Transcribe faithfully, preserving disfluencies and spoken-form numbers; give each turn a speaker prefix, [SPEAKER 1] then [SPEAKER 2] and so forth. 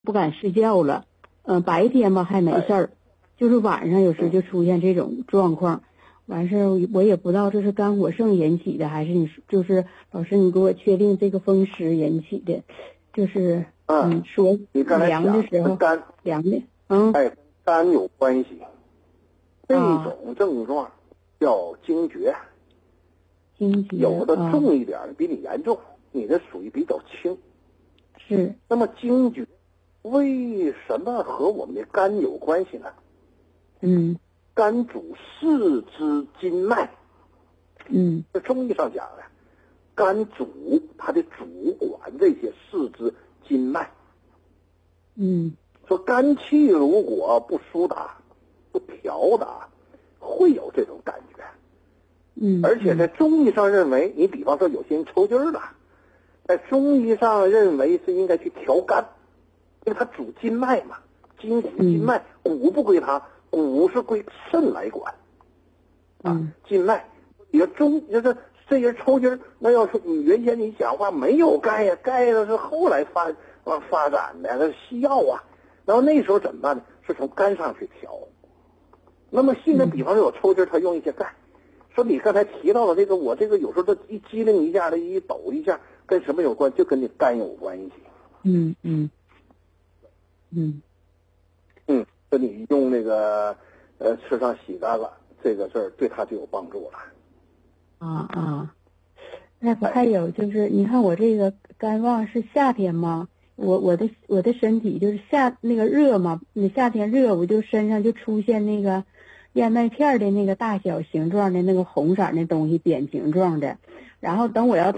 [SPEAKER 1] 不敢睡觉了。嗯、呃，白天吧还没事儿，就是晚上有时就出现这种状况。完事儿我也不知道这是肝火盛引起的，还是你就是老师你给我确定这个风湿引起的，就是嗯、嗯说凉的时候
[SPEAKER 2] 肝
[SPEAKER 1] 凉的，嗯，
[SPEAKER 2] 哎，肝有关系。这种症状叫惊厥，
[SPEAKER 1] 惊厥
[SPEAKER 2] 有的重一点的比你严重，你的属于比较轻。
[SPEAKER 1] 是。
[SPEAKER 2] 那么惊厥为什么和我们的肝有关系呢？
[SPEAKER 1] 嗯，
[SPEAKER 2] 肝主四肢经脉。
[SPEAKER 1] 嗯，
[SPEAKER 2] 在中医上讲呢，肝主它的主管这些四肢经脉。
[SPEAKER 1] 嗯，
[SPEAKER 2] 说肝气如果不疏达、不调达，会有这种感觉。
[SPEAKER 1] 嗯，
[SPEAKER 2] 而且在中医上认为，你比方说有些人抽筋儿了，在中医上认为是应该去调肝，因为它主筋脉嘛，筋骨筋脉，骨不归它，骨是归肾来管。啊，筋脉，你说中就是这人抽筋儿，那要说你原先你讲话没有钙呀，钙呢是后来发啊发展的，那是西药啊。然后那时候怎么办呢？是从肝上去调。那么现在比方说有抽筋儿，他用一些钙。说你刚才提到的这个，我这个有时候都一激灵一下的，一抖一下，跟什么有关？就跟你肝有关系。
[SPEAKER 1] 嗯嗯嗯
[SPEAKER 2] 嗯，说你用那个呃吃上洗肝了，这个事儿对他就有帮助了。
[SPEAKER 1] 啊啊，那不还有就是，你看我这个肝旺是夏天吗？我我的我的身体就是夏那个热嘛，那夏天热，我就身上就出现那个燕麦片的那个大小形状的那个红色那东西，扁形状的。然后等我要